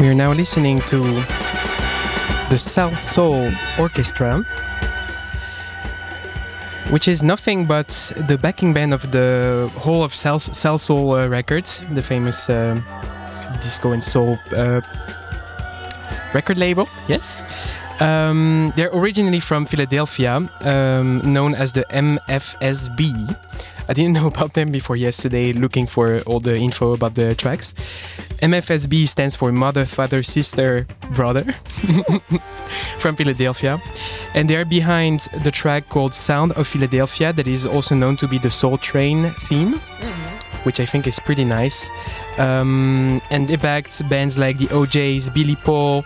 We are now listening to the South Soul Orchestra, which is nothing but the backing band of the whole of South Soul Records, the famous disco and soul record label. Yes. They're originally from Philadelphia, known as the MFSB. I didn't know about them before yesterday, looking for all the info about the tracks. MFSB stands for Mother, Father, Sister, Brother from Philadelphia. And they're behind the track called Sound of Philadelphia, that is also known to be the Soul Train theme, which I think is pretty nice. And they backed bands like the OJs, Billy Paul,